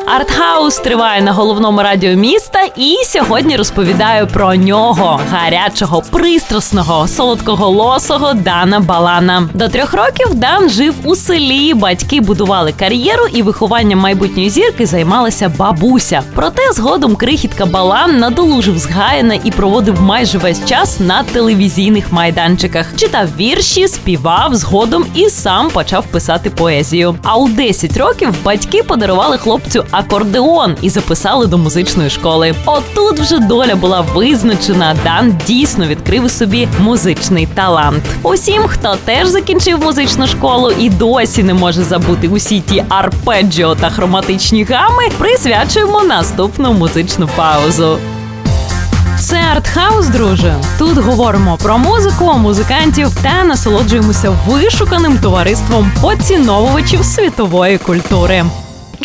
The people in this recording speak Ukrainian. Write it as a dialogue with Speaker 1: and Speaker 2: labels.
Speaker 1: Артхаус триває на головному радіо міста, і сьогодні розповідаю про нього, гарячого, пристрасного, солодкоголосого Дана Балана. До 3 років Дан жив у селі, батьки будували кар'єру і вихованням майбутньої зірки займалася бабуся. Проте згодом крихітка Балан надолужив згаяне і проводив майже весь час на телевізійних майданчиках. Читав вірші, співав, згодом і сам почав писати поезію. А у 10 років батьки подарували хлопцю акордеон і записали до музичної школи. Отут вже доля була визначена, Дан дійсно відкрив у собі музичний талант. Усім, хто теж закінчив музичну школу і досі не може забути усі ті арпеджіо та хроматичні гами, присвячуємо наступну музичну паузу. Це Артхаус, друже. Тут говоримо про музику, музикантів та насолоджуємося вишуканим товариством поціновувачів світової культури.